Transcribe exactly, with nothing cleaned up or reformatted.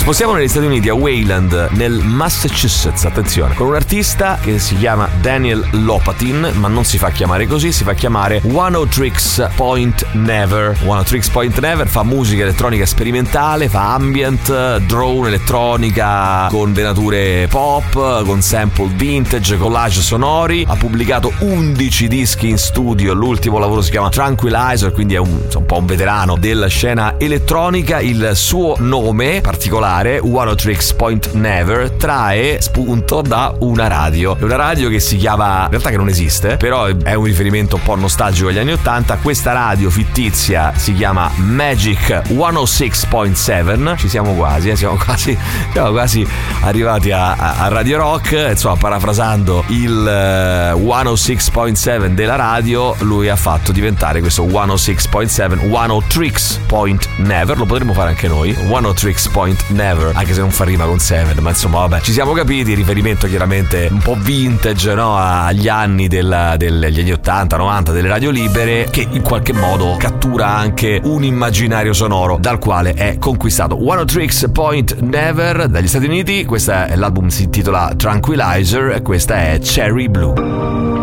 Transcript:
spostiamo negli Stati Uniti, a Wayland, nel Massachusetts, attenzione, con un artista che si chiama Daniel Lopatin, ma non si fa chiamare così, si fa chiamare Oneohtrix Point Never. Oneohtrix Point Never fa musica elettronica sperimentale, fa ambient, drone elettronica con venature pop, con sample vintage, collage sonori. Ha pubblicato undici dischi in studio, l'ultimo lavoro si chiama Tranquilizer, quindi è un, un po' un veterano della scena elettronica. Il suo nome particolare, Oneohtrix Point Never, trae spunto da una radio. È una radio che si chiama, in realtà che non esiste, però è un riferimento un po' nostalgico agli anni ottanta. Questa radio fittizia si chiama Magic centosei point sette. Ci siamo quasi, eh? siamo quasi siamo quasi arrivati a, a, a Radio Rock. Insomma, parafrasando il uh, centosei point sette della radio, lui ha fatto diventare questo centosei point sette Oneohtrix Point Never. Lo potremmo fare anche noi, Oneohtrix Point Never, anche se non fa rima con Seven, ma insomma vabbè, ci siamo capiti. Riferimento chiaramente un po' vintage, no? Agli anni del, degli anni ottanta novanta delle radio libere, che in qualche modo cattura anche un immaginario sonoro dal quale è conquistato. Oneohtrix Point Never dagli Stati Uniti. Questa è l'album, si intitola Tranquilizer, e questa è Cherry Blue.